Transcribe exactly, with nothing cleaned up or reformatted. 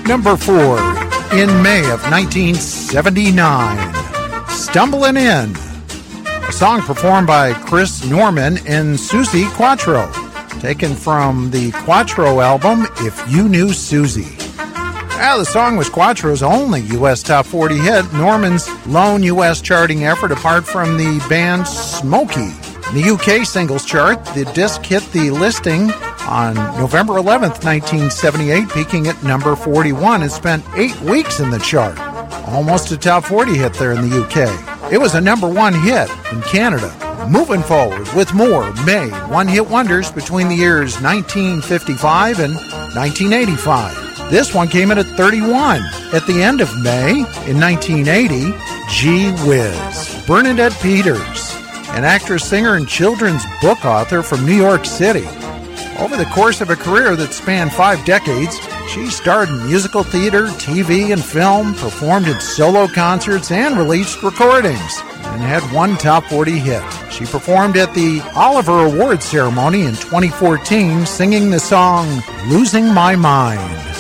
Number four, in May of nineteen seventy-nine, Stumbling In, a song performed by Chris Norman and Susie Quatro, taken from the Quatro album, If You Knew Susie. Ah, the song was Quatro's only U S Top forty hit, Norman's lone U S charting effort apart from the band Smokey. In the U K singles chart, the disc hit the listing on November eleventh, nineteen seventy-eight, peaking at number forty-one and spent eight weeks in the chart. Almost a top forty hit there in the U K. It was a number one hit in Canada. Moving forward with more May one-hit wonders between the years nineteen fifty-five and nineteen eighty-five. This one came in at thirty-one. At the end of May, in nineteen eighty, Gee Whiz. Bernadette Peters, an actress, singer, and children's book author from New York City. Over the course of a career that spanned five decades, she starred in musical theater, T V, and film, performed in solo concerts, and released recordings, and had one top forty hit. She performed at the Oliver Awards ceremony in twenty fourteen, singing the song Losing My Mind.